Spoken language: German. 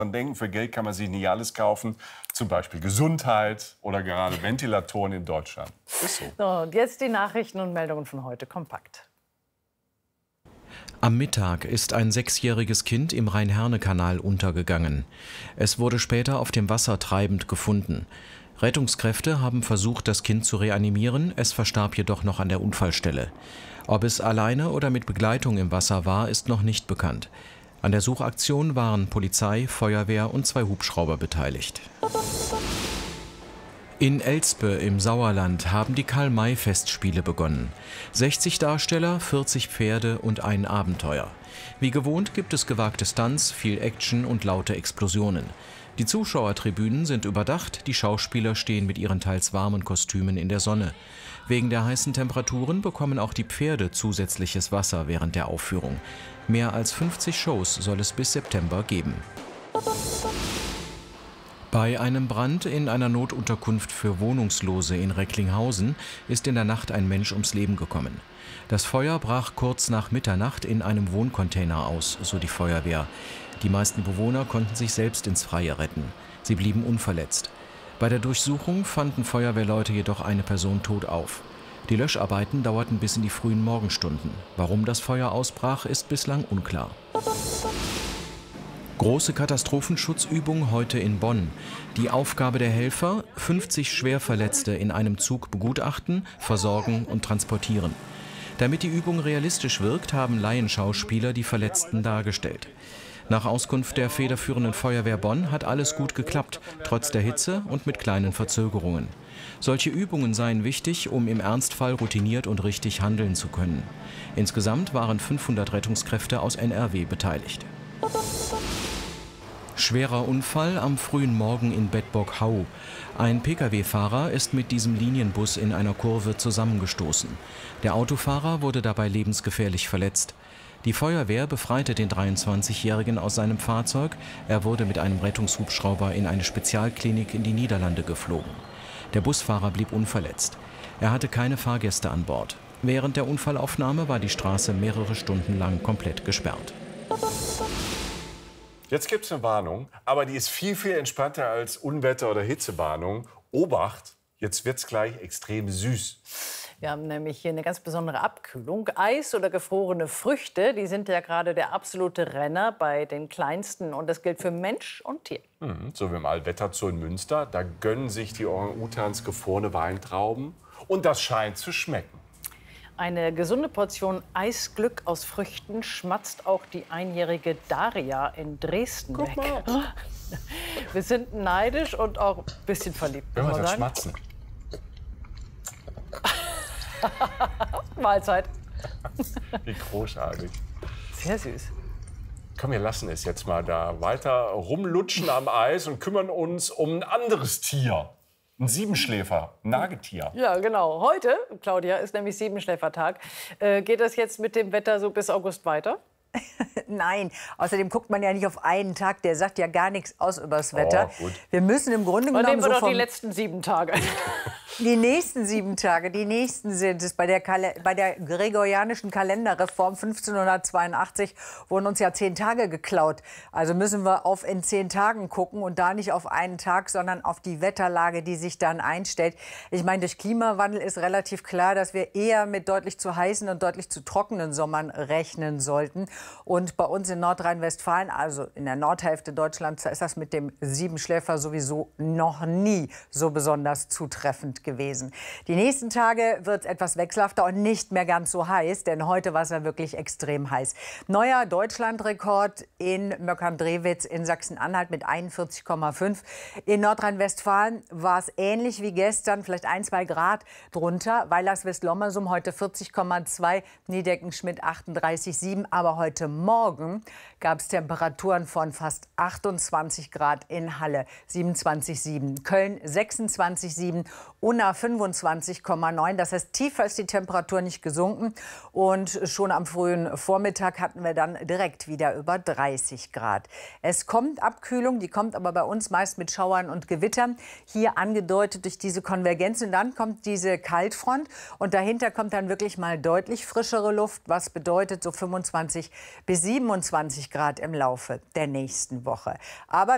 denken, für Geld kann man sich nicht alles kaufen. Zum Beispiel Gesundheit oder gerade Ventilatoren in Deutschland. Ist so. So, und jetzt die Nachrichten und Meldungen von heute kompakt. Am Mittag ist ein 6-jähriges Kind im Rhein-Herne-Kanal untergegangen. Es wurde später auf dem Wasser treibend gefunden. Rettungskräfte haben versucht, das Kind zu reanimieren, es verstarb jedoch noch an der Unfallstelle. Ob es alleine oder mit Begleitung im Wasser war, ist noch nicht bekannt. An der Suchaktion waren Polizei, Feuerwehr und 2 Hubschrauber beteiligt. In Elspe im Sauerland haben die Karl-May-Festspiele begonnen. 60 Darsteller, 40 Pferde und ein Abenteuer. Wie gewohnt gibt es gewagte Stunts, viel Action und laute Explosionen. Die Zuschauertribünen sind überdacht, die Schauspieler stehen mit ihren teils warmen Kostümen in der Sonne. Wegen der heißen Temperaturen bekommen auch die Pferde zusätzliches Wasser während der Aufführung. Mehr als 50 Shows soll es bis September geben. Bei einem Brand in einer Notunterkunft für Wohnungslose in Recklinghausen ist in der Nacht ein Mensch ums Leben gekommen. Das Feuer brach kurz nach Mitternacht in einem Wohncontainer aus, so die Feuerwehr. Die meisten Bewohner konnten sich selbst ins Freie retten. Sie blieben unverletzt. Bei der Durchsuchung fanden Feuerwehrleute jedoch eine Person tot auf. Die Löscharbeiten dauerten bis in die frühen Morgenstunden. Warum das Feuer ausbrach, ist bislang unklar. Große Katastrophenschutzübung heute in Bonn. Die Aufgabe der Helfer: 50 Schwerverletzte in einem Zug begutachten, versorgen und transportieren. Damit die Übung realistisch wirkt, haben Laienschauspieler die Verletzten dargestellt. Nach Auskunft der federführenden Feuerwehr Bonn hat alles gut geklappt, trotz der Hitze und mit kleinen Verzögerungen. Solche Übungen seien wichtig, um im Ernstfall routiniert und richtig handeln zu können. Insgesamt waren 500 Rettungskräfte aus NRW beteiligt. Schwerer Unfall am frühen Morgen in Bedburg-Hau. Ein Pkw-Fahrer ist mit diesem Linienbus in einer Kurve zusammengestoßen. Der Autofahrer wurde dabei lebensgefährlich verletzt. Die Feuerwehr befreite den 23-Jährigen aus seinem Fahrzeug. Er wurde mit einem Rettungshubschrauber in eine Spezialklinik in die Niederlande geflogen. Der Busfahrer blieb unverletzt. Er hatte keine Fahrgäste an Bord. Während der Unfallaufnahme war die Straße mehrere Stunden lang komplett gesperrt. Jetzt gibt es eine Warnung, aber die ist viel, viel entspannter als Unwetter- oder Hitzewarnung. Obacht, jetzt wird es gleich extrem süß. Wir haben nämlich hier eine ganz besondere Abkühlung. Eis oder gefrorene Früchte, die sind ja gerade der absolute Renner bei den Kleinsten. Und das gilt für Mensch und Tier. So wie im Allwetterzoo in Münster. Da gönnen sich die Orang-Utans gefrorene Weintrauben. Und das scheint zu schmecken. Eine gesunde Portion Eisglück aus Früchten schmatzt auch die einjährige Daria in Dresden Guck weg. mal. Wir sind neidisch und auch ein bisschen verliebt. Wenn wir muss man das sagen. schmatzen. Mahlzeit. Wie großartig. Sehr süß. Komm, wir lassen es jetzt mal da weiter rumlutschen am Eis und kümmern uns um ein anderes Tier. Ein Siebenschläfer, ein Nagetier. Ja, genau. Heute, Claudia, ist nämlich Siebenschläfertag. Geht das jetzt mit dem Wetter so bis August weiter? Nein, außerdem guckt man ja nicht auf einen Tag, der sagt ja gar nichts aus über das Wetter. Oh, gut. Wir müssen im Grunde Und genommen nehmen wir so doch die vom letzten 7 Tage. die nächsten 7 Tage, die nächsten sind es. Bei der gregorianischen Kalenderreform 1582 wurden uns ja 10 Tage geklaut. Also müssen wir auf in 10 Tagen gucken und da nicht auf einen Tag, sondern auf die Wetterlage, die sich dann einstellt. Ich meine, durch Klimawandel ist relativ klar, dass wir eher mit deutlich zu heißen und deutlich zu trockenen Sommern rechnen sollten. Und bei uns in Nordrhein-Westfalen, also in der Nordhälfte Deutschlands, ist das mit dem Siebenschläfer sowieso noch nie so besonders zutreffend gewesen. Die nächsten Tage wird es etwas wechselhafter und nicht mehr ganz so heiß, denn heute war es ja wirklich extrem heiß. Neuer Deutschlandrekord in Möckern-Drewitz in Sachsen-Anhalt mit 41,5. In Nordrhein-Westfalen war es ähnlich wie gestern, vielleicht 1, 2 Grad drunter. Weilerswist-Lommersum heute 40,2, Niedecken-Schmidt 38,7. Aber heute Morgen gab es Temperaturen von fast 28 Grad in Halle, 27,7. Köln 26,7, Unna 25,9. Das heißt, tiefer ist die Temperatur nicht gesunken. Und schon am frühen Vormittag hatten wir dann direkt wieder über 30 Grad. Es kommt Abkühlung, die kommt aber bei uns meist mit Schauern und Gewittern. Hier angedeutet durch diese Konvergenz. Und dann kommt diese Kaltfront. Und dahinter kommt dann wirklich mal deutlich frischere Luft, was bedeutet so 25 bis 27 Grad im Laufe der nächsten Woche. Aber